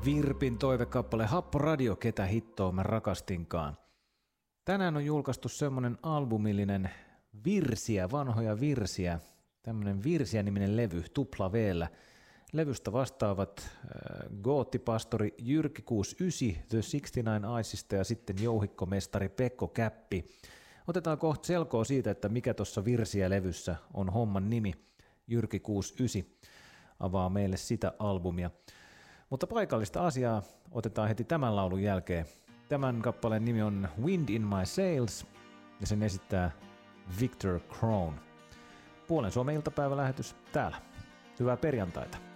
Virpin toivekappale Happo Radio, ketä hittoa mä rakastinkaan. Tänään on julkaistu semmonen albumillinen virsiä, vanhoja virsiä, tämmönen Virsiä-niminen levy, tupla V:llä. Levystä vastaavat goottipastori Jyrki 69 The 69 Eyesista ja sitten jouhikkomestari Pekko Käppi. Otetaan kohta selkoa siitä, että mikä tuossa Virsiä-levyssä on homman nimi. Jyrki 69 avaa meille sitä albumia. Mutta paikallista asiaa otetaan heti tämän laulun jälkeen. Tämän kappaleen nimi on Wind in My Sails ja sen esittää Victor Crone. Puolen Suomen iltapäivälähetys täällä. Hyvää perjantaita.